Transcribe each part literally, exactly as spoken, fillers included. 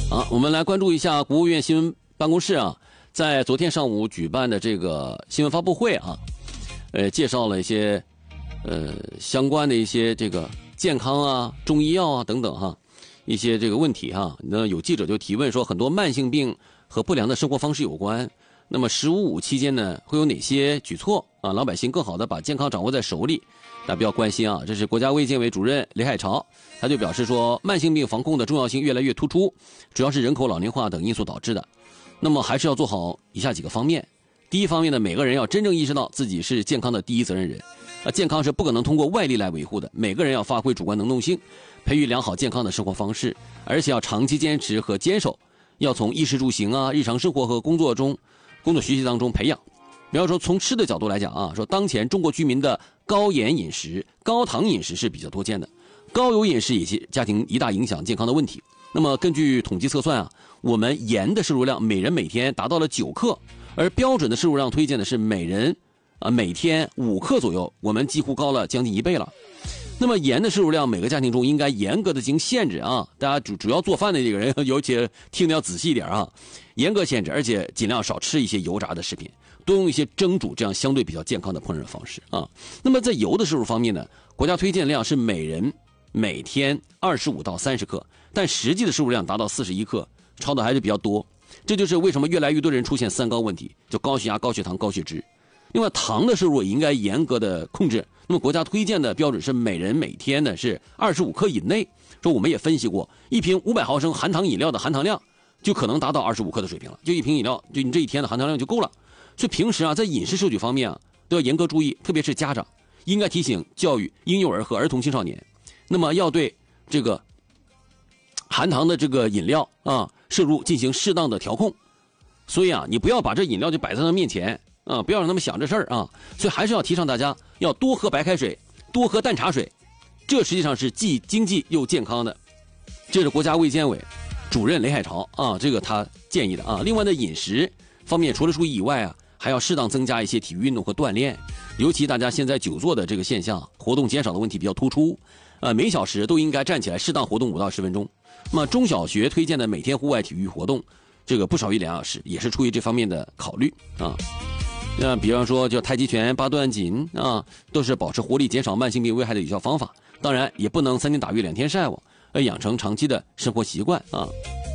好，我们来关注一下国务院新闻办公室啊，在昨天上午举办的这个新闻发布会啊，呃，介绍了一些呃相关的一些这个健康啊、中医药啊等等哈、啊，一些这个问题哈、啊。那有记者就提问说，很多慢性病和不良的生活方式有关。那么“十五五”期间呢，会有哪些举措啊？老百姓更好的把健康掌握在手里，大家比较关心啊。这是国家卫健委主任雷海潮，他就表示说，慢性病防控的重要性越来越突出，主要是人口老龄化等因素导致的。那么还是要做好以下几个方面。第一方面呢，每个人要真正意识到自己是健康的第一责任人。啊，健康是不可能通过外力来维护的，每个人要发挥主观能动性，培育良好健康的生活方式，而且要长期坚持和坚守，要从衣食住行啊、日常生活和工作中。工作学习当中培养，比方说从吃的角度来讲啊，说当前中国居民的高盐饮食、高糖饮食是比较多见的，高油饮食也是家庭一大影响健康的问题。那么根据统计测算啊，我们盐的摄入量每人每天达到了九克，而标准的摄入量推荐的是每人啊每天五克左右，我们几乎高了将近一倍了。那么盐的摄入量，每个家庭中应该严格的进行限制啊！大家主主要做饭的这个人，尤其听得要仔细一点啊，严格限制，而且尽量少吃一些油炸的食品，多用一些蒸煮这样相对比较健康的烹饪方式啊。那么在油的摄入方面呢，国家推荐量是每人每天二十五到三十克，但实际的摄入量达到四十一克，超的还是比较多。这就是为什么越来越多人出现三高问题，就高血压、高血糖、高血脂。另外，糖的摄入也应该严格的控制。那么国家推荐的标准是每人每天呢是二十五克以内。说我们也分析过，一瓶五百毫升含糖饮料的含糖量就可能达到二十五克的水平了，就一瓶饮料，就你这一天的含糖量就够了。所以平时啊，在饮食摄取方面啊，都要严格注意，特别是家长应该提醒教育婴幼儿和儿童青少年，那么要对这个含糖的这个饮料啊摄入进行适当的调控。所以啊，你不要把这饮料就摆在他面前。啊，不要让他们想这事儿啊！所以还是要提倡大家要多喝白开水，多喝淡茶水，这实际上是既经济又健康的。这是国家卫健委主任雷海潮啊，这个他建议的啊。另外呢，饮食方面除了注意以外啊，还要适当增加一些体育运动和锻炼。尤其大家现在久坐的这个现象，活动减少的问题比较突出，呃，每小时都应该站起来适当活动五到十分钟。那么中小学推荐的每天户外体育活动，这个不少于两小时，也是出于这方面的考虑啊。那比方说，叫太极拳、八段锦啊，都是保持活力、减少慢性病危害的有效方法。当然，也不能三天打鱼两天晒网，要养成长期的生活习惯啊。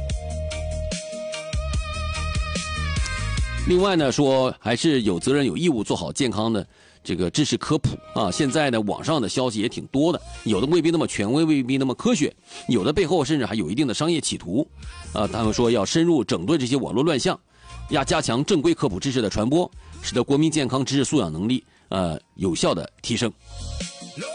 另外呢，说还是有责任、有义务做好健康的这个知识科普啊。现在呢，网上的消息也挺多的，有的未必那么权威，未必那么科学，有的背后甚至还有一定的商业企图。啊，他们说要深入整顿这些网络乱象，要加强正规科普知识的传播。使得国民健康知识素养能力呃有效的提升。